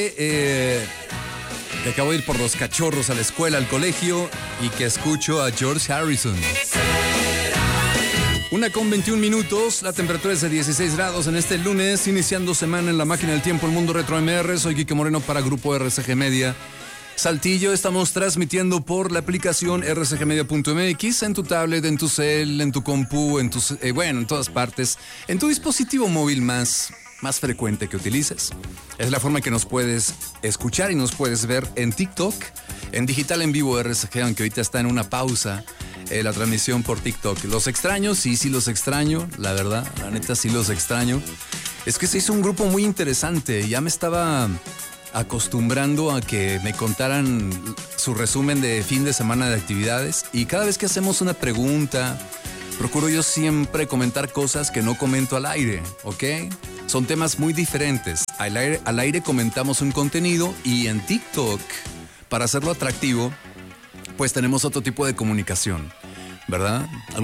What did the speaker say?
Que acabo de ir por los cachorros a la escuela, al colegio, y que escucho a George Harrison. 1:21, la temperatura es de 16 grados en este lunes, iniciando semana en la máquina del tiempo, el mundo retro MR. Soy Quique Moreno para Grupo RCG Media Saltillo. Estamos transmitiendo por la aplicación rcgmedia.mx en tu tablet, en tu cel, en tu compu, en todas partes, en tu dispositivo móvil más frecuente que utilices. Es la forma en que nos puedes escuchar y nos puedes ver en TikTok, en digital en vivo RCG, aunque ahorita está en una pausa la transmisión por TikTok. Los extraño, sí los extraño, la verdad, la neta sí los extraño. Es que se hizo un grupo muy interesante, ya me estaba acostumbrando a que me contaran su resumen de fin de semana de actividades, y cada vez que hacemos una pregunta, procuro yo siempre comentar cosas que no comento al aire, ¿ok? Son temas muy diferentes. Al aire comentamos un contenido, y en TikTok, para hacerlo atractivo, pues tenemos otro tipo de comunicación, ¿verdad?